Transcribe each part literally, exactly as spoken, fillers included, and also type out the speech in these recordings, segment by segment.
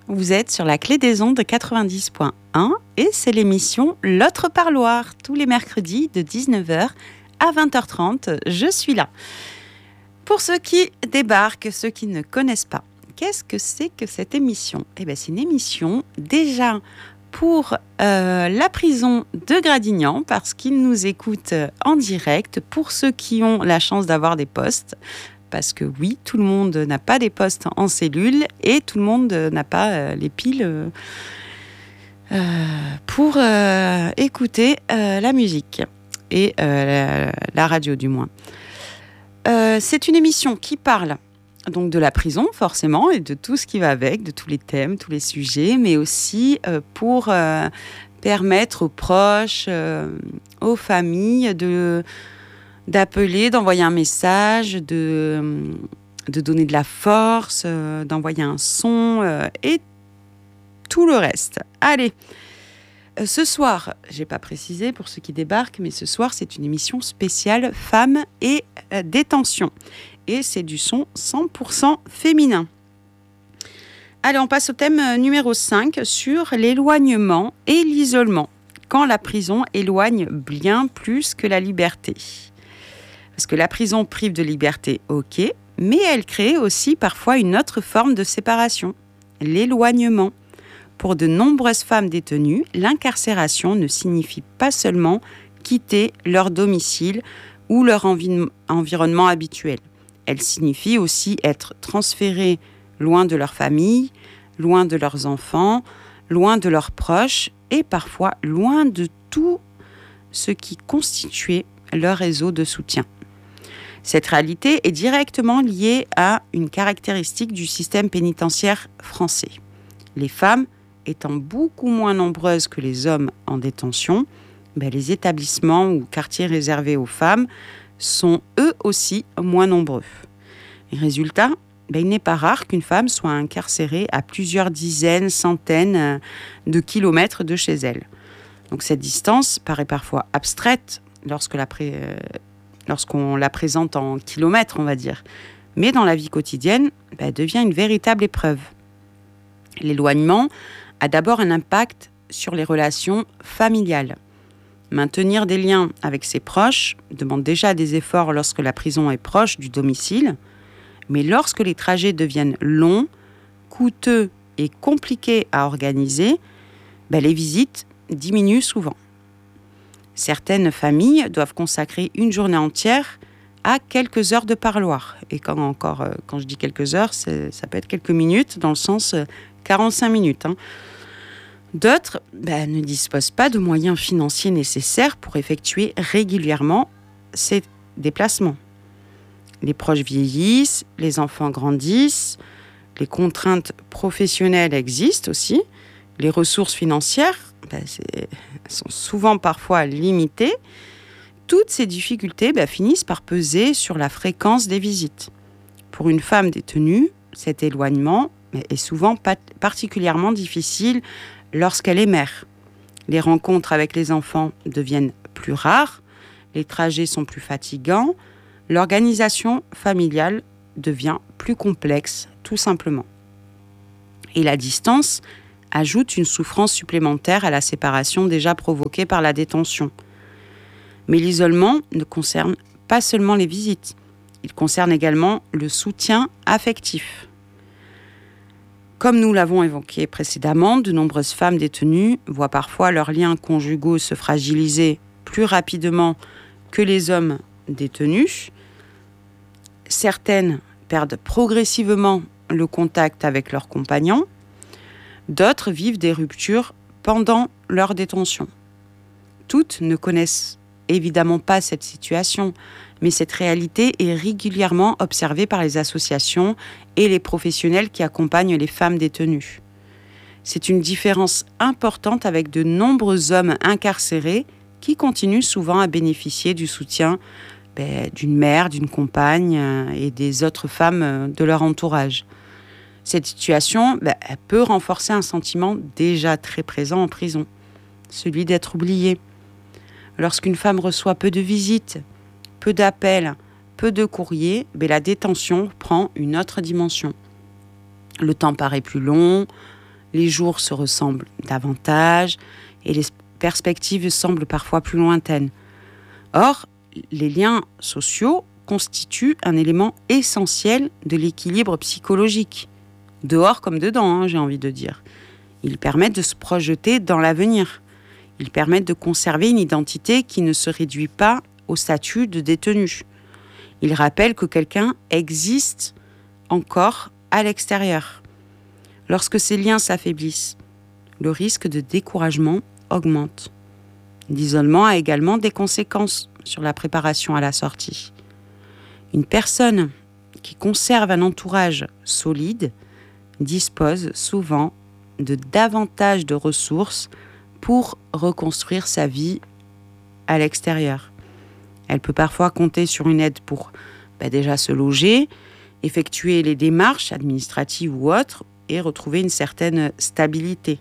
vous êtes sur la Clé des Ondes quatre-vingt-dix point un et c'est l'émission L'autre parloir, tous les mercredis de dix-neuf heures à vingt heures trente, je suis là. Pour ceux qui débarquent, ceux qui ne connaissent pas, qu'est-ce que c'est que cette émission ? Eh bien, c'est une émission déjà pour euh, la prison de Gradignan, parce qu'ils nous écoutent en direct, pour ceux qui ont la chance d'avoir des postes, parce que oui, tout le monde n'a pas des postes en cellule et tout le monde n'a pas euh, les piles euh, euh, pour euh, écouter euh, la musique et euh, la, la radio du moins. Euh, c'est une émission qui parle donc de la prison forcément et de tout ce qui va avec, de tous les thèmes, tous les sujets, mais aussi euh, pour euh, permettre aux proches, euh, aux familles de d'appeler, d'envoyer un message, de, de donner de la force, euh, d'envoyer un son euh, et tout le reste. Allez, euh, ce soir, je n'ai pas précisé pour ceux qui débarquent, mais ce soir, c'est une émission spéciale femmes et euh, détention. Et c'est du son cent pour cent féminin. Allez, on passe au thème numéro cinq sur l'éloignement et l'isolement. Quand la prison éloigne bien plus que la liberté. Parce que la prison prive de liberté, ok, mais elle crée aussi parfois une autre forme de séparation, l'éloignement. Pour de nombreuses femmes détenues, l'incarcération ne signifie pas seulement quitter leur domicile ou leur envi- environnement habituel. Elle signifie aussi être transférées loin de leur famille, loin de leurs enfants, loin de leurs proches et parfois loin de tout ce qui constituait leur réseau de soutien. Cette réalité est directement liée à une caractéristique du système pénitentiaire français. Les femmes étant beaucoup moins nombreuses que les hommes en détention, ben les établissements ou quartiers réservés aux femmes sont eux aussi moins nombreux. Et résultat, ben il n'est pas rare qu'une femme soit incarcérée à plusieurs dizaines, centaines de kilomètres de chez elle. Donc cette distance paraît parfois abstraite lorsque la pré- euh, lorsqu'on la présente en kilomètres, on va dire. Mais dans la vie quotidienne, ben, elle devient une véritable épreuve. L'éloignement a d'abord un impact sur les relations familiales. Maintenir des liens avec ses proches demande déjà des efforts lorsque la prison est proche du domicile, mais lorsque les trajets deviennent longs, coûteux et compliqués à organiser, ben, les visites diminuent souvent. Certaines familles doivent consacrer une journée entière à quelques heures de parloir. Et quand, encore, quand je dis quelques heures, c'est, ça peut être quelques minutes, dans le sens quarante-cinq minutes. Hein. D'autres ben, ne disposent pas de moyens financiers nécessaires pour effectuer régulièrement ces déplacements. Les proches vieillissent, les enfants grandissent, les contraintes professionnelles existent aussi, les ressources financières ben, c'est, sont souvent parfois limitées. Toutes ces difficultés ben, finissent par peser sur la fréquence des visites. Pour une femme détenue, cet éloignement ben, est souvent pat- particulièrement difficile lorsqu'elle est mère. Les rencontres avec les enfants deviennent plus rares, les trajets sont plus fatigants, l'organisation familiale devient plus complexe, tout simplement. Et la distance ajoute une souffrance supplémentaire à la séparation déjà provoquée par la détention. Mais l'isolement ne concerne pas seulement les visites, il concerne également le soutien affectif. Comme nous l'avons évoqué précédemment, de nombreuses femmes détenues voient parfois leurs liens conjugaux se fragiliser plus rapidement que les hommes détenus. Certaines perdent progressivement le contact avec leurs compagnons. D'autres vivent des ruptures pendant leur détention. Toutes ne connaissent évidemment pas cette situation, mais cette réalité est régulièrement observée par les associations et les professionnels qui accompagnent les femmes détenues. C'est une différence importante avec de nombreux hommes incarcérés qui continuent souvent à bénéficier du soutien ben, d'une mère, d'une compagne euh, et des autres femmes euh, de leur entourage. Cette situation ben, elle peut renforcer un sentiment déjà très présent en prison, celui d'être oubliée. Lorsqu'une femme reçoit peu de visites, peu d'appels, peu de courriers, ben, la détention prend une autre dimension. Le temps paraît plus long, Les jours se ressemblent davantage et les perspectives semblent parfois plus lointaines. Or, les liens sociaux constituent un élément essentiel de l'équilibre psychologique. Dehors comme dedans, hein, j'ai envie de dire. Ils permettent de se projeter dans l'avenir. Ils permettent de conserver une identité qui ne se réduit pas au statut de détenu. Ils rappellent que quelqu'un existe encore à l'extérieur. Lorsque ces liens s'affaiblissent, le risque de découragement augmente. L'isolement a également des conséquences sur la préparation à la sortie. Une personne qui conserve un entourage solide dispose souvent de davantage de ressources pour reconstruire sa vie à l'extérieur. Elle peut parfois compter sur une aide pour bah, déjà se loger, effectuer les démarches administratives ou autres et retrouver une certaine stabilité.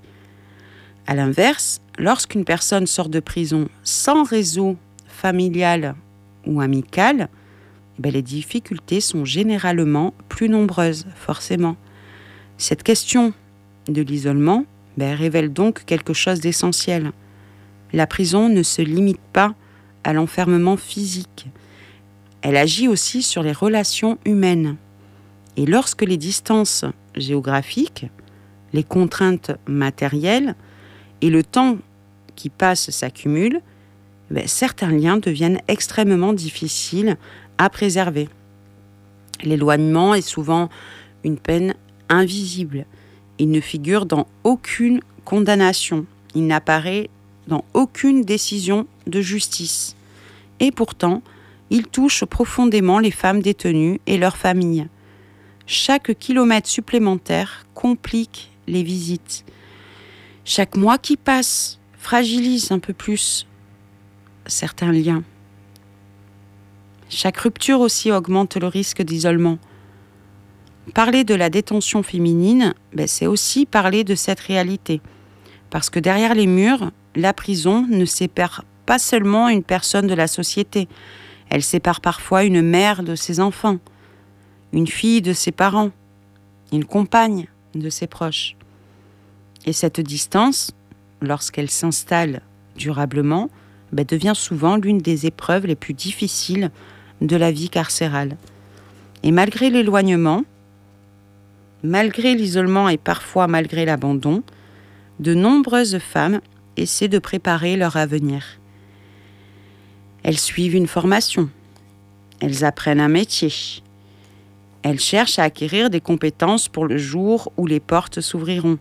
À l'inverse, lorsqu'une personne sort de prison sans réseau familial ou amical, bah, les difficultés sont généralement plus nombreuses, forcément. Cette question de l'isolement ben, révèle donc quelque chose d'essentiel. La prison ne se limite pas à l'enfermement physique. Elle agit aussi sur les relations humaines. Et lorsque les distances géographiques, les contraintes matérielles et le temps qui passe s'accumulent, ben, certains liens deviennent extrêmement difficiles à préserver. L'éloignement est souvent une peine invisible. Il ne figure dans aucune condamnation. Il n'apparaît dans aucune décision de justice. Et pourtant, il touche profondément les femmes détenues et leurs familles. Chaque kilomètre supplémentaire complique les visites. Chaque mois qui passe fragilise un peu plus certains liens. Chaque rupture aussi augmente le risque d'isolement. Parler de la détention féminine, ben c'est aussi parler de cette réalité. Parce que derrière les murs, la prison ne sépare pas seulement une personne de la société. Elle sépare parfois une mère de ses enfants, une fille de ses parents, une compagne de ses proches. Et cette distance, lorsqu'elle s'installe durablement, ben devient souvent l'une des épreuves les plus difficiles de la vie carcérale. Et malgré l'éloignement, malgré l'isolement et parfois malgré l'abandon, de nombreuses femmes essaient de préparer leur avenir. Elles suivent une formation, elles apprennent un métier, elles cherchent à acquérir des compétences pour le jour où les portes s'ouvriront.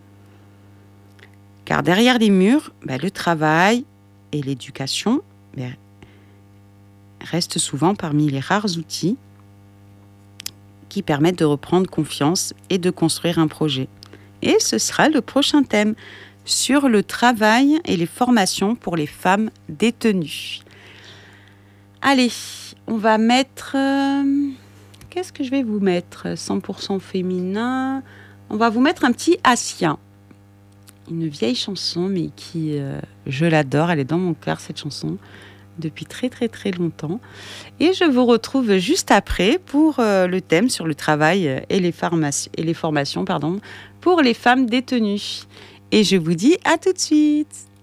Car derrière les murs, ben, le travail et l'éducation ben, restent souvent parmi les rares outils qui permettent de reprendre confiance et de construire un projet. Et ce sera le prochain thème sur le travail et les formations pour les femmes détenues. Allez, on va mettre... Euh, qu'est-ce que je vais vous mettre ? cent pour cent féminin. On va vous mettre un petit Assia. Une vieille chanson, mais qui... Euh, je l'adore, elle est dans mon cœur, cette chanson, depuis très très très longtemps. Et je vous retrouve juste après pour euh, le thème sur le travail et les, pharmaci- et les formations pardon, pour les femmes détenues. Et je vous dis à tout de suite.